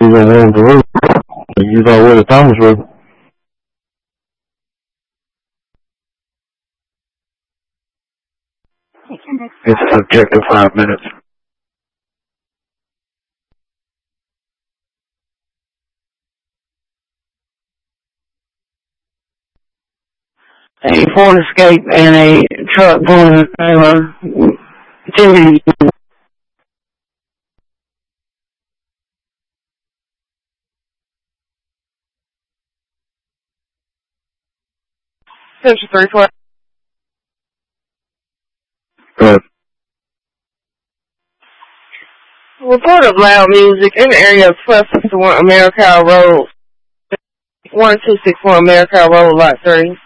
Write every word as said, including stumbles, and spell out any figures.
gonna warm the room. You know where the Thomas Road. It's subjective five minutes. A Ford Escape and a truck going in trailer. Timmy. Central three four. Good. Report of loud music in the area of twelve sixty-one America Road. one two six one America Road, Lot three.